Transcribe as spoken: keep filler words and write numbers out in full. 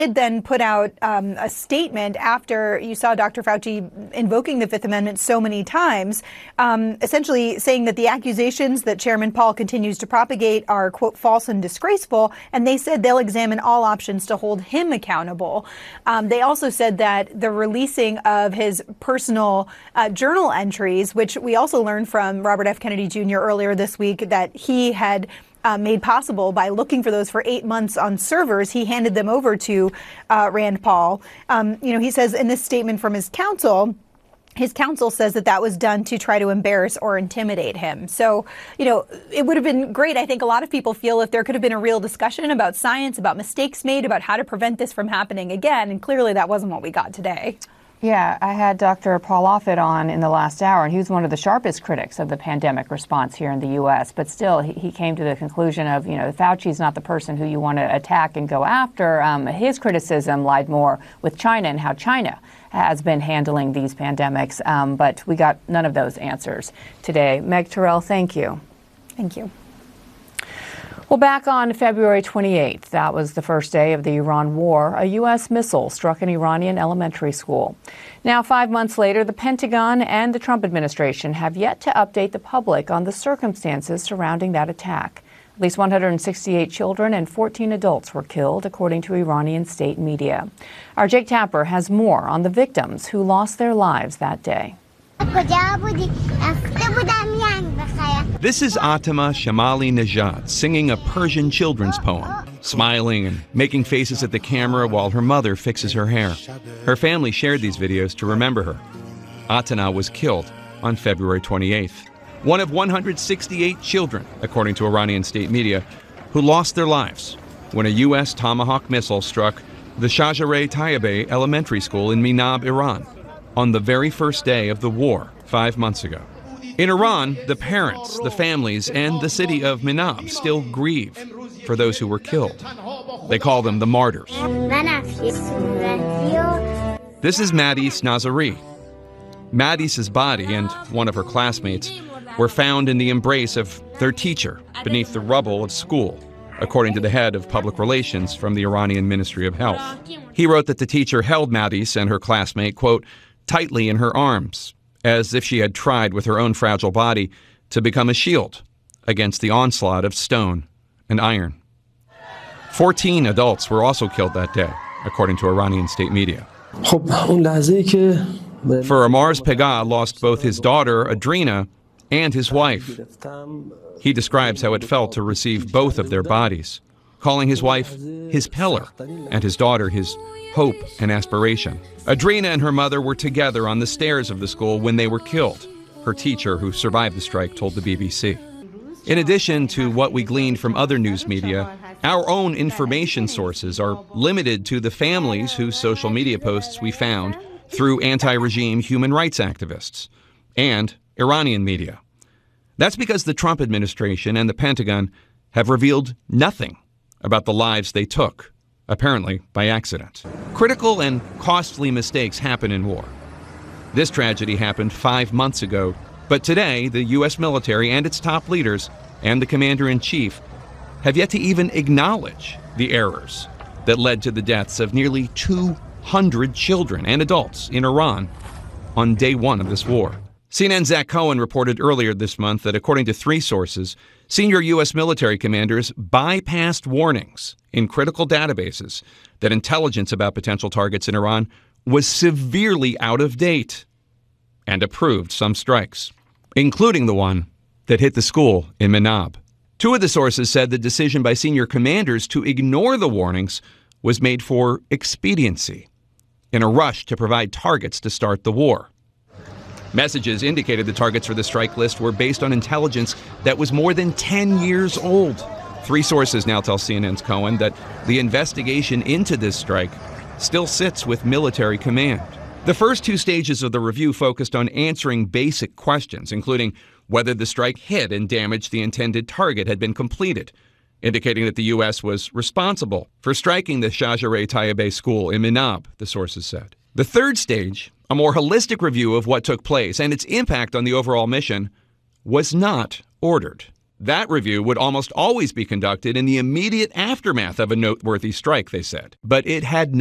did then put out um, a statement after you saw Doctor Fauci invoking the Fifth Amendment so many times, um, essentially saying that the accusations that Chairman Paul continues to propagate are, quote, false and disgraceful. And they said they'll examine all options to hold him accountable. Um, they also said that the releasing of his personal uh, journal entries, which we also learned from Robert F. Kennedy Junior earlier this week, that he had Uh, made possible by looking for those for eight months on servers. He handed them over to uh, Rand Paul. Um, you know, he says in this statement from his counsel, his counsel says that that was done to try to embarrass or intimidate him. So, you know, it would have been great. I think a lot of people feel if there could have been a real discussion about science, about mistakes made, about how to prevent this from happening again. And clearly that wasn't what we got today. Yeah, I had Doctor Paul Offit on in the last hour, and he was one of the sharpest critics of the pandemic response here in the U S. But still, he, he came to the conclusion of, you know, Fauci's not the person who you want to attack and go after. Um, his criticism lied more with China and how China has been handling these pandemics. Um, but we got none of those answers today. Meg Terrell, thank you. Thank you. Well, back on February twenty-eighth, that was the first day of the Iran war, a U S missile struck an Iranian elementary school. Now, five months later, the Pentagon and the Trump administration have yet to update the public on the circumstances surrounding that attack. At least one hundred sixty-eight children and fourteen adults were killed, according to Iranian state media. Our Jake Tapper has more on the victims who lost their lives that day. This is Atama Shamali Nejad singing a Persian children's poem, smiling and making faces at the camera while her mother fixes her hair. Her family shared these videos to remember her. Atana was killed on February twenty-eighth, one of one hundred sixty-eight children, according to Iranian state media, who lost their lives when a U S Tomahawk missile struck the Shajareh Tayyibeh Elementary School in Minab, Iran, on the very first day of the war five months ago. In Iran, the parents, the families, and the city of Minab still grieve for those who were killed. They call them the martyrs. This is Madis Nazari. Madis's body and one of her classmates were found in the embrace of their teacher beneath the rubble of school, according to the head of public relations from the Iranian Ministry of Health. He wrote that the teacher held Madis and her classmate, quote, tightly in her arms, as if she had tried with her own fragile body to become a shield against the onslaught of stone and iron. Fourteen adults were also killed that day, according to Iranian state media. For Amar's Pegah lost both his daughter, Adrina, and his wife. He describes how it felt to receive both of their bodies, calling his wife his pillar and his daughter his hope and aspiration. Adrina and her mother were together on the stairs of the school when they were killed, her teacher, who survived the strike, told the B B C. In addition to what we gleaned from other news media, our own information sources are limited to the families whose social media posts we found through anti-regime human rights activists and Iranian media. That's because the Trump administration and the Pentagon have revealed nothing about the lives they took, apparently by accident. Critical and costly mistakes happen in war. This tragedy happened five months ago, but today the U S military and its top leaders and the commander-in-chief have yet to even acknowledge the errors that led to the deaths of nearly two hundred children and adults in Iran on day one of this war. C N N's Zach Cohen reported earlier this month that according to three sources, senior U S military commanders bypassed warnings in critical databases that intelligence about potential targets in Iran was severely out of date and approved some strikes, including the one that hit the school in Minab. Two of the sources said the decision by senior commanders to ignore the warnings was made for expediency, in a rush to provide targets to start the war. Messages indicated the targets for the strike list were based on intelligence that was more than ten years old. Three sources now tell C N N's Cohen that the investigation into this strike still sits with military command. The first two stages of the review focused on answering basic questions, including whether the strike hit and damaged the intended target had been completed, indicating that the U S was responsible for striking the Shajareh Tayyibeh school in Minab, the sources said. The third stage, a more holistic review of what took place and its impact on the overall mission, was not ordered. That review would almost always be conducted in the immediate aftermath of a noteworthy strike, they said. But it had